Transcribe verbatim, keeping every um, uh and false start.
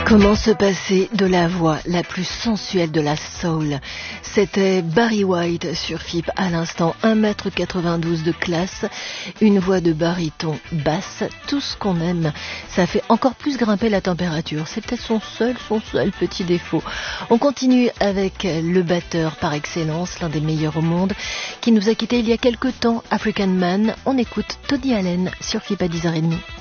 Comment se passer de la voix la plus sensuelle de la soul? C'était Barry White sur F I P à l'instant, un mètre quatre-vingt-douze de classe, une voix de baryton basse, tout ce qu'on aime. Ça fait encore plus grimper la température, c'est peut-être son seul, son seul petit défaut. On continue avec le batteur par excellence, l'un des meilleurs au monde, qui nous a quittés il y a quelque temps, African Man. On écoute Tony Allen sur F I P à dix heures trente.